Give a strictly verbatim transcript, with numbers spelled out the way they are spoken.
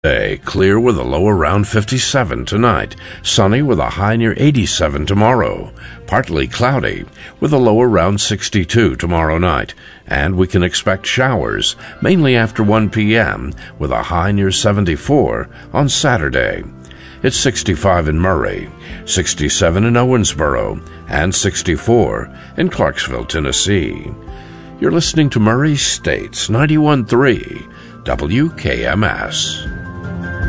Day, clear with a low around fifty-seven tonight. Sunny with a high near eighty-seven tomorrow. Partly cloudy with a low around sixty-two tomorrow night. And we can expect showers, mainly after one p.m., with a high near seventy-four on Saturday. It's sixty-five in Murray, sixty-seven in Owensboro, and sixty-four in Clarksville, Tennessee. You're listening to Murray States ninety-one point three W K M S.